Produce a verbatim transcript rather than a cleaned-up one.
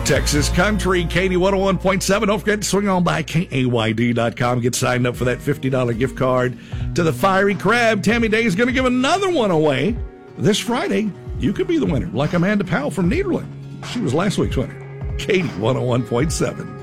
Texas Country, Katy one oh one point seven. Don't forget to swing on by K A Y D dot com. Get signed up for that fifty dollars gift card to the Fiery Crab. Tammy Day is going to give another one away this Friday. You could be the winner, like Amanda Powell from Nederland. She was last week's winner. Katy one oh one point seven.